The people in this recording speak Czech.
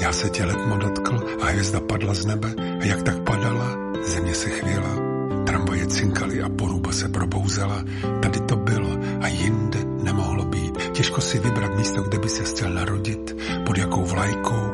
Já se tě letmo dotkl a hvězda padla z nebe a jak tak padala, země se chvěla. Tramvaje cinkaly a poruba se probouzela. Tady to bylo a jinde nemohlo být. Těžko si vybrat místo, kde by se chtěl narodit, pod jakou vlajkou